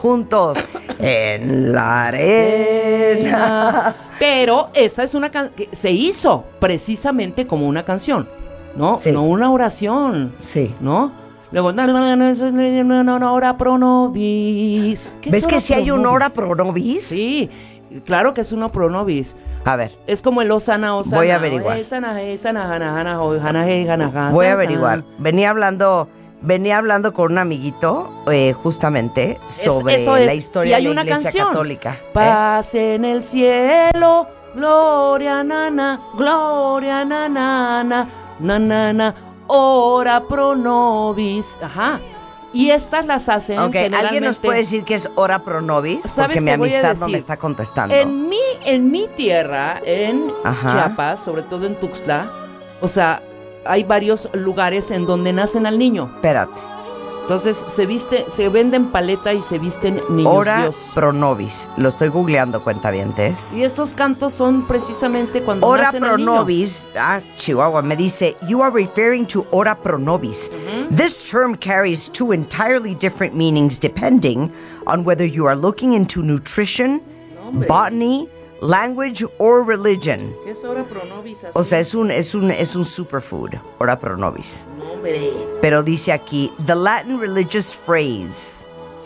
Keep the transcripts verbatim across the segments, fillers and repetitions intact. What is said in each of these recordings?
juntos en la arena. Pero esa es una canción que se hizo precisamente como una canción, ¿no? Sí. No una oración. Sí. ¿No? Luego, ora pro nobis. ¿Ves que si hay un ora pro nobis? Sí, claro que es uno pro nobis. A ver. Es como el Osana, Osana. Voy a averiguar. Voy a averiguar. Venía hablando, venía hablando con un amiguito, eh, justamente, sobre es, eso es. la historia y hay de la una Iglesia canción. Católica. Paz ¿eh? en el cielo, gloria nana, gloria nanana, nanana, ora pro nobis. Ajá. Y estas las hacen Ok, generalmente. ¿alguien nos puede decir qué es ora pro nobis? ¿Sabes Porque mi qué voy a amistad decir? no me está contestando. En mi, en mi tierra, en Ajá. Chiapas, sobre todo en Tuxtla, o sea, hay varios lugares en donde nacen al niño. Espérate. Entonces se viste, se venden paleta y se visten niños Ora Dios. pro nobis. Lo estoy googleando, cuentavientes. Y estos cantos son precisamente cuando Ora nacen pro al niño. nobis, ah, Chihuahua, me dice, you are referring to ora pro nobis. Uh-huh. This term carries two entirely different meanings depending on whether you are looking into nutrition, Hombre. botany, language, or religion. ¿Qué es ora pro nobis? Así? O sea, es un, es un, es un superfood, ora pro nobis. No, hombre. Pero dice aquí, the Latin religious phrase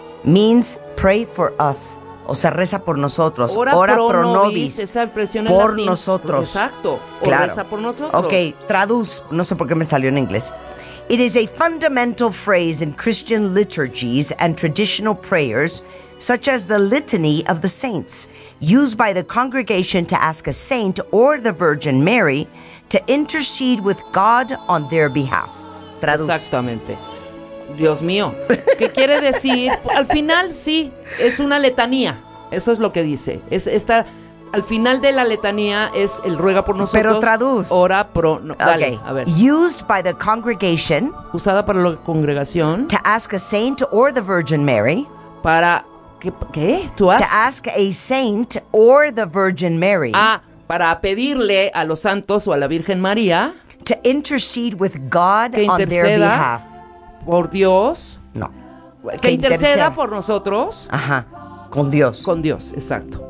means pray for us. O sea, reza por nosotros. Ora, Ora pro, pro nobis, nobis. esta expresión en Por latín. nosotros. Exacto. O Claro. reza por nosotros. Ok, traduz. No sé por qué me salió en inglés. It is a fundamental phrase in Christian liturgies and traditional prayers, such as the Litany of the Saints, used by the congregation to ask a saint or the Virgin Mary to intercede with God on their behalf. Traduz. Exactamente. Dios mío. ¿Qué quiere decir? Al final, sí, es una letanía. Eso es lo que dice. Es esta, al final de la letanía es el ruega por nosotros. Pero traduz. Ora pro. No, dale, Okay. a ver. Used by the congregation Usada para la congregación. to ask a saint or the Virgin Mary. Para. ¿Qué? ¿Qué? ¿Tú has? To ask a saint or the Virgin Mary. Ah, para pedirle a los santos o a la Virgen María. To intercede with God Que on their interceda. behalf. Por Dios. No. Que interceda por nosotros. Ajá. Con Dios. Con Dios, exacto.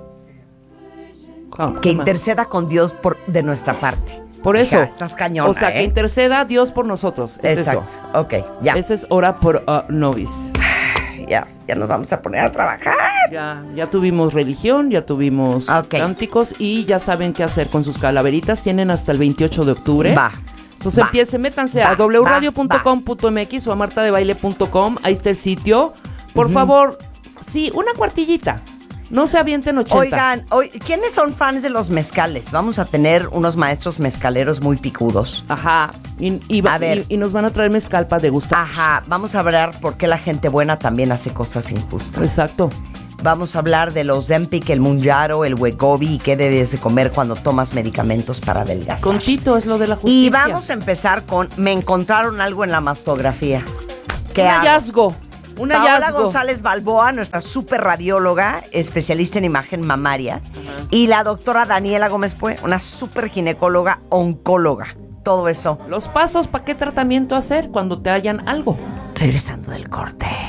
¿Cómo? que ¿Qué más? interceda con Dios por, de nuestra parte. Por eso. Hija, estás cañona, O sea, ¿eh? que interceda Dios por nosotros. Es Exacto. eso. Ok, ya. Ese es ora por uh, nobis. Ya, ya nos vamos a poner a trabajar. Ya, ya tuvimos religión, ya tuvimos Ok. cánticos y ya saben qué hacer con sus calaveritas. Tienen hasta el veintiocho de octubre. Va. Entonces va, empiecen, métanse va, a doble u radio punto com va, punto m x o a marta de baile punto com. Ahí está el sitio. Por favor, sí, una cuartillita. No se avienten ochenta. Oigan, hoy, ¿quiénes son fans de los mezcales? Vamos a tener unos maestros mezcaleros muy picudos. Ajá. Y, y, va- A ver. y- y nos van a traer mezcal para degustar. Ajá, vamos a hablar por qué la gente buena también hace cosas injustas. Exacto. Vamos a hablar de los Zempic, el Munjaro, el Wegovy y qué debes de comer cuando tomas medicamentos para adelgazar. Con Tito es lo de la justicia. Y vamos a empezar con, me encontraron algo en la mastografía. ¿Qué Un hago? hallazgo. Un Paola hallazgo. González Balboa, nuestra super radióloga, especialista en imagen mamaria, y la doctora Daniela Gómez Pue, una super ginecóloga, oncóloga. Todo eso. Los pasos para qué tratamiento hacer cuando te hayan algo. Regresando del corte.